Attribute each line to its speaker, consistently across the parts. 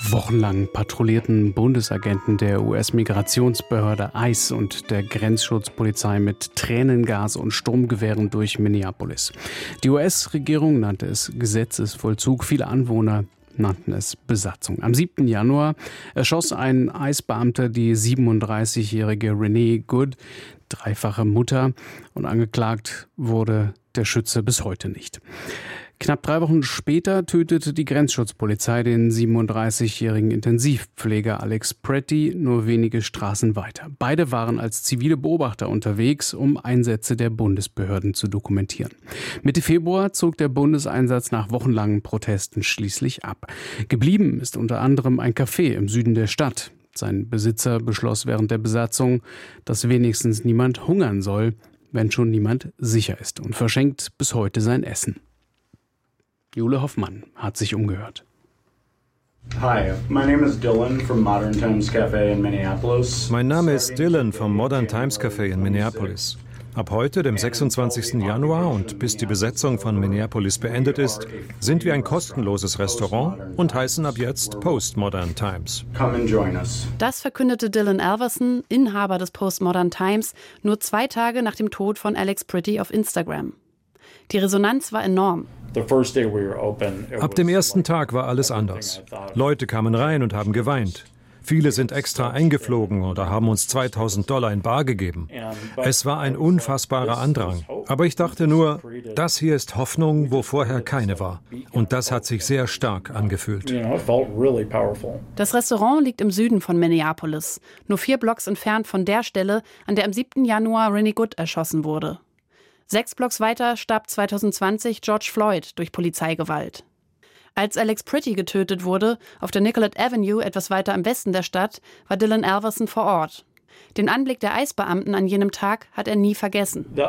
Speaker 1: Wochenlang patrouillierten Bundesagenten der US-Migrationsbehörde ICE und der Grenzschutzpolizei mit Tränengas und Sturmgewehren durch Minneapolis. Die US-Regierung nannte es Gesetzesvollzug, viele Anwohner nannten es Besatzung. Am 7. Januar erschoss ein ICE-Beamter die 37-jährige Renee Good, dreifache Mutter, und angeklagt wurde der Schütze bis heute nicht. Knapp 3 Wochen später tötete die Grenzschutzpolizei den 37-jährigen Intensivpfleger Alex Pretty nur wenige Straßen weiter. Beide waren als zivile Beobachter unterwegs, um Einsätze der Bundesbehörden zu dokumentieren. Mitte Februar zog der Bundeseinsatz nach wochenlangen Protesten schließlich ab. Geblieben ist unter anderem ein Café im Süden der Stadt. Sein Besitzer beschloss während der Besatzung, dass wenigstens niemand hungern soll, wenn schon niemand sicher ist, und verschenkt bis heute sein Essen. Jule Hoffmann hat sich umgehört.
Speaker 2: Hi, my name is Dylan from Modern Times Cafe in Minneapolis.
Speaker 3: Mein Name ist Dylan vom Modern Times Cafe in Minneapolis. Ab heute, dem 26. Januar und bis die Besetzung von Minneapolis beendet ist, sind wir ein kostenloses Restaurant und heißen ab jetzt Postmodern Times.
Speaker 2: Come and join us.
Speaker 4: Das verkündete Dylan Alverson, Inhaber des Postmodern Times, nur 2 Tage nach dem Tod von Alex Pretty auf Instagram. Die Resonanz war enorm.
Speaker 3: Ab dem ersten Tag war alles anders. Leute kamen rein und haben geweint. Viele sind extra eingeflogen oder haben uns $2.000 in bar gegeben. Es war ein unfassbarer Andrang. Aber ich dachte nur, das hier ist Hoffnung, wo vorher keine war. Und das hat sich sehr stark angefühlt.
Speaker 4: Das Restaurant liegt im Süden von Minneapolis, nur 4 Blocks entfernt von der Stelle, an der am 7. Januar Renee Good erschossen wurde. 6 Blocks weiter starb 2020 George Floyd durch Polizeigewalt. Als Alex Pretty getötet wurde, auf der Nicollet Avenue, etwas weiter im Westen der Stadt, war Dylan Alverson vor Ort. Den Anblick der ICE-Beamten an jenem Tag hat er nie vergessen.
Speaker 3: Die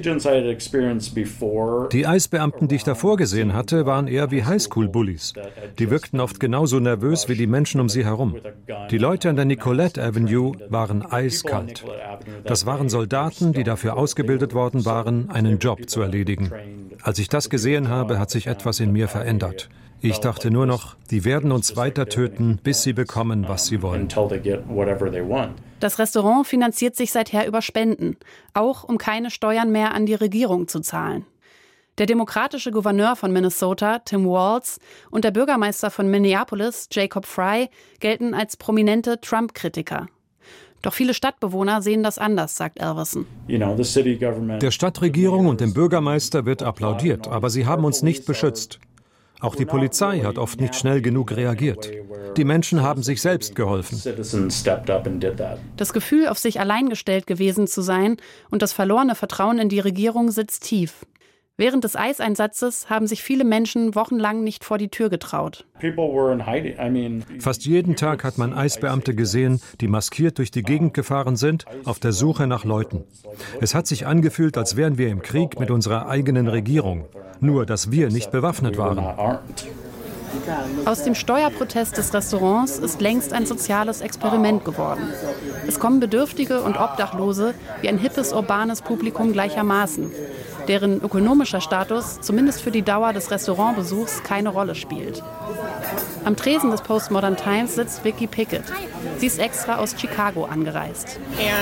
Speaker 3: ICE-Beamten, die ich davor gesehen hatte, waren eher wie Highschool-Bullies. Die wirkten oft genauso nervös wie die Menschen um sie herum. Die Leute an der Nicollet Avenue waren eiskalt. Das waren Soldaten, die dafür ausgebildet worden waren, einen Job zu erledigen. Als ich das gesehen habe, hat sich etwas in mir verändert. Ich dachte nur noch, die werden uns weiter töten, bis sie bekommen, was sie wollen.
Speaker 4: Das Restaurant finanziert sich seither über Spenden, auch um keine Steuern mehr an die Regierung zu zahlen. Der demokratische Gouverneur von Minnesota, Tim Walz, und der Bürgermeister von Minneapolis, Jacob Frey, gelten als prominente Trump-Kritiker. Doch viele Stadtbewohner sehen das anders, sagt Alverson.
Speaker 3: Der Stadtregierung und dem Bürgermeister wird applaudiert, aber sie haben uns nicht beschützt. Auch die Polizei hat oft nicht schnell genug reagiert. Die Menschen haben sich selbst geholfen.
Speaker 4: Das Gefühl, auf sich allein gestellt gewesen zu sein und das verlorene Vertrauen in die Regierung sitzt tief. Während des ICE-Einsatzes haben sich viele Menschen wochenlang nicht vor die Tür getraut.
Speaker 3: Fast jeden Tag hat man ICE-Beamte gesehen, die maskiert durch die Gegend gefahren sind, auf der Suche nach Leuten. Es hat sich angefühlt, als wären wir im Krieg mit unserer eigenen Regierung. Nur, dass wir nicht bewaffnet waren.
Speaker 4: Aus dem Steuerprotest des Restaurants ist längst ein soziales Experiment geworden. Es kommen Bedürftige und Obdachlose wie ein hippes, urbanes Publikum gleichermaßen, deren ökonomischer Status zumindest für die Dauer des Restaurantbesuchs keine Rolle spielt. Am Tresen des Postmodern Times sitzt Vicki Pickett. Sie ist extra aus Chicago angereist.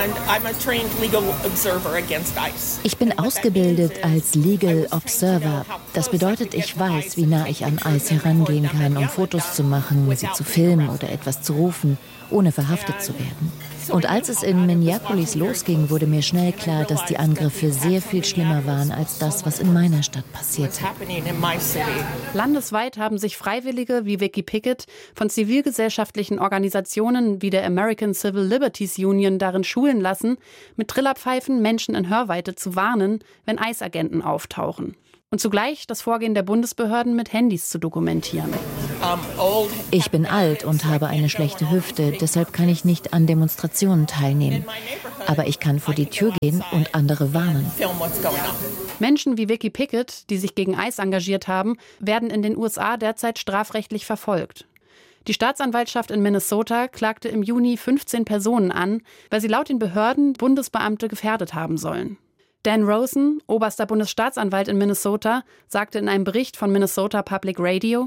Speaker 5: Ich bin ausgebildet als Legal Observer. Das bedeutet, ich weiß, wie nah ich an ICE herangehen kann, um Fotos zu machen, sie zu filmen oder etwas zu rufen, ohne verhaftet zu werden. Und als es in Minneapolis losging, wurde mir schnell klar, dass die Angriffe sehr viel schlimmer waren als das, was in meiner Stadt passierte.
Speaker 4: Landesweit haben sich Freiwillige wie Vicki Pickett von zivilgesellschaftlichen Organisationen wie der American Civil Liberties Union darin schulen lassen, mit Trillerpfeifen Menschen in Hörweite zu warnen, wenn ICE-Agenten auftauchen. Und zugleich das Vorgehen der Bundesbehörden mit Handys zu dokumentieren.
Speaker 5: Ich bin alt und habe eine schlechte Hüfte, deshalb kann ich nicht an Demonstrationen teilnehmen. Aber ich kann vor die Tür gehen und andere warnen.
Speaker 4: Menschen wie Vicki Pickett, die sich gegen ICE engagiert haben, werden in den USA derzeit strafrechtlich verfolgt. Die Staatsanwaltschaft in Minnesota klagte im Juni 15 Personen an, weil sie laut den Behörden Bundesbeamte gefährdet haben sollen. Dan Rosen, oberster Bundesstaatsanwalt in Minnesota, sagte in einem Bericht von Minnesota Public Radio: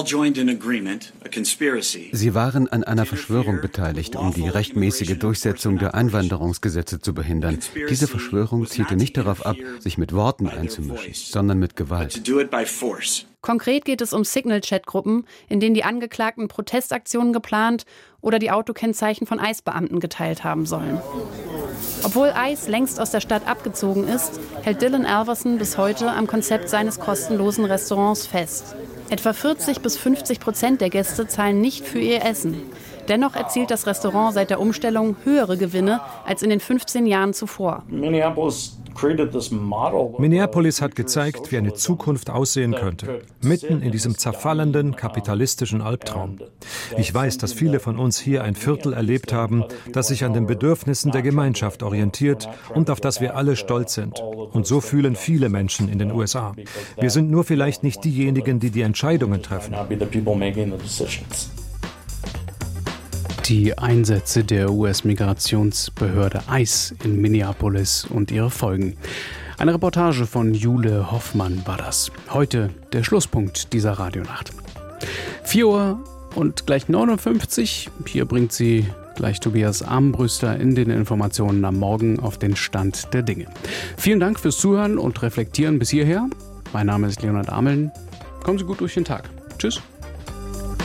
Speaker 6: Sie waren an einer Verschwörung beteiligt, um die rechtmäßige Durchsetzung der Einwanderungsgesetze zu behindern. Diese Verschwörung zielte nicht darauf ab, sich mit Worten einzumischen, sondern mit Gewalt.
Speaker 4: Konkret geht es um Signal-Chat-Gruppen, in denen die Angeklagten Protestaktionen geplant oder die Autokennzeichen von ICE-Beamten geteilt haben sollen. Obwohl ICE längst aus der Stadt abgezogen ist, hält Dylan Alverson bis heute am Konzept seines kostenlosen Restaurants fest. Etwa 40-50% der Gäste zahlen nicht für ihr Essen. Dennoch erzielt das Restaurant seit der Umstellung höhere Gewinne als in den 15 Jahren zuvor.
Speaker 3: Minneapolis hat gezeigt, wie eine Zukunft aussehen könnte, mitten in diesem zerfallenden kapitalistischen Albtraum. Ich weiß, dass viele von uns hier ein Viertel erlebt haben, das sich an den Bedürfnissen der Gemeinschaft orientiert und auf das wir alle stolz sind. Und so fühlen viele Menschen in den USA. Wir sind nur vielleicht nicht diejenigen, die die Entscheidungen treffen.
Speaker 1: Die Einsätze der US-Migrationsbehörde ICE in Minneapolis und ihre Folgen. Eine Reportage von Jule Hoffmann war das. Heute der Schlusspunkt dieser Radionacht. 4 Uhr und gleich 59. Hier bringt sie gleich Tobias Armbruster in den Informationen am Morgen auf den Stand der Dinge. Vielen Dank fürs Zuhören und Reflektieren bis hierher. Mein Name ist Leonhard Ameln. Kommen Sie gut durch den Tag. Tschüss.